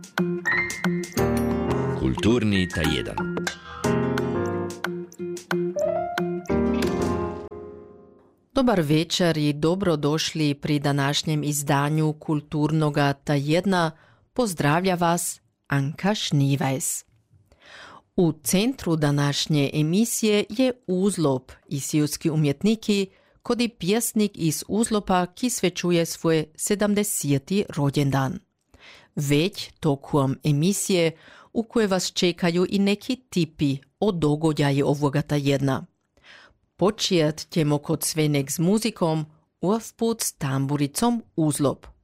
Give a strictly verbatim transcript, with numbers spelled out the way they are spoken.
Kulturni tajedan. Dobar večer i dobrodošli pri današnjem izdanju Kulturnoga tajedna. Pozdravlja vas Anka Šnivajs. U centru današnje emisije je Uzlop, isijutski umjetniki, kod i pjesnik iz Uzlopa, ki svečuje svoj sedamdeseti rođendan. Već tokom emisije u kojoj vas čekaju i neki tipi o dogodaju ovoga tajedna. Počet ćemo kod svenek s muzikom, uvput s tamburicom Uzlop.